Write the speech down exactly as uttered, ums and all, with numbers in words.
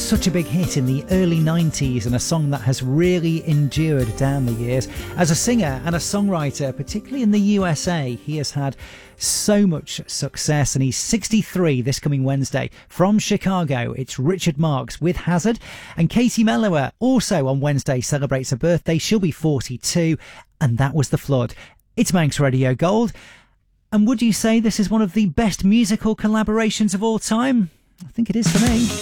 such a big hit in the early nineties and a song that has really endured down the years. As a singer and a songwriter, particularly in the U S A, he has had so much success, and he's sixty-three this coming Wednesday. From Chicago, it's Richard Marx with Hazard, and Katie Mellower also on Wednesday celebrates her birthday. She'll be forty-two, and that was The Flood. It's Manx Radio Gold. And would you say this is one of the best musical collaborations of all time? I think it is for me.